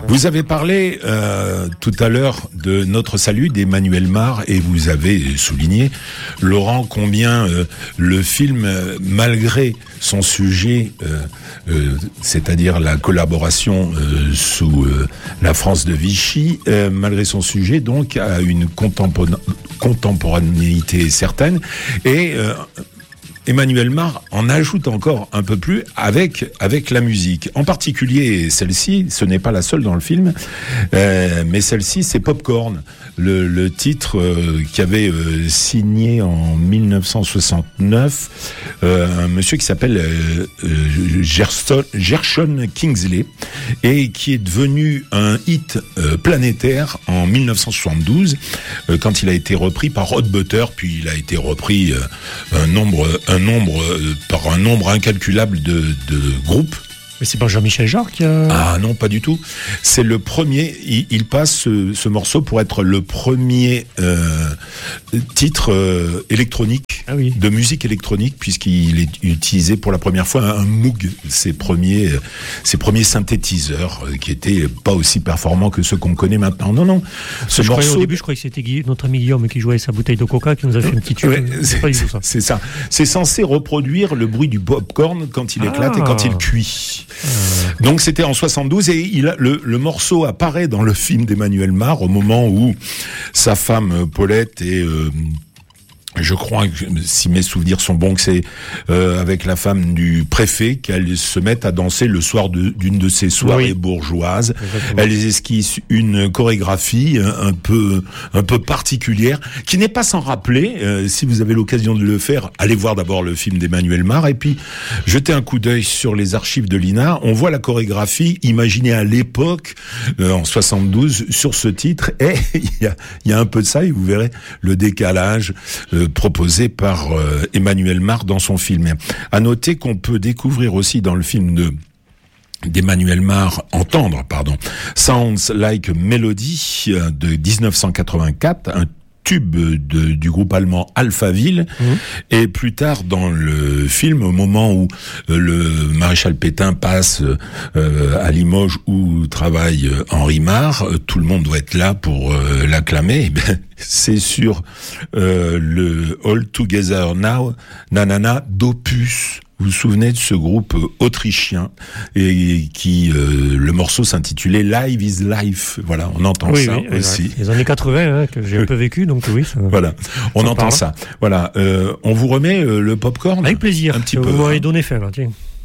Vous avez parlé tout à l'heure de Notre Salut d'Emmanuel Mar et vous avez souligné, Laurent, combien le film, malgré son sujet, c'est-à-dire la collaboration sous la France de Vichy, malgré son sujet, donc, a une contemporanéité certaine et Emmanuel Mar en ajoute encore un peu plus avec la musique. En particulier, celle-ci, ce n'est pas la seule dans le film, mais celle-ci, c'est Popcorn, le titre qui avait signé en 1969 un monsieur qui s'appelle Gershon Kingsley et qui est devenu un hit planétaire en 1972 quand il a été repris par Rod Butter, puis il a été repris par un nombre incalculable de groupes. Mais c'est pas Jean-Michel Jarre qui a... Ah non, pas du tout. C'est le premier, il passe ce morceau pour être le premier titre électronique, de musique électronique, puisqu'il est utilisé pour la première fois un Moog, ses premiers synthétiseurs, qui étaient pas aussi performants que ceux qu'on connaît maintenant. Non. Au début, je croyais que c'était notre ami Guillaume qui jouait sa bouteille de coca, qui nous a fait un petit tube. C'est pas du tout ça. C'est ça. C'est censé reproduire le bruit du popcorn quand il éclate et quand il cuit. Donc c'était en 72 et le morceau apparaît dans le film d'Emmanuel Mar au moment où sa femme Paulette est... je crois, si mes souvenirs sont bons, que c'est avec la femme du préfet qu'elles se mettent à danser le soir d'une de ces soirées bourgeoises. Exactement. Elles esquissent une chorégraphie un peu particulière, qui n'est pas sans rappeler, si vous avez l'occasion de le faire, allez voir d'abord le film d'Emmanuel Mar, et puis jetez un coup d'œil sur les archives de l'INA. On voit la chorégraphie imaginée à l'époque, en 72, sur ce titre, et il y a un peu de ça, et vous verrez le décalage proposé par Emmanuel Mar dans son film. À noter qu'on peut découvrir aussi dans le film d'Emmanuel Mar, Sounds Like Melody de 1984, un tube du groupe allemand Alphaville, et plus tard dans le film, au moment où le maréchal Pétain passe à Limoges où travaille Henri Mar, tout le monde doit être là pour l'acclamer. C'est sur le All Together Now, Nanana d'Opus. Vous vous souvenez de ce groupe autrichien et qui le morceau s'intitulait Live is Life. Voilà, on entend ça aussi. Les années 80 que j'ai un peu vécu, donc oui. Voilà, on entend ça. Voilà, on vous remet le popcorn. Avec plaisir. Un petit peu. Vous m'avez donné faim, là, tiens.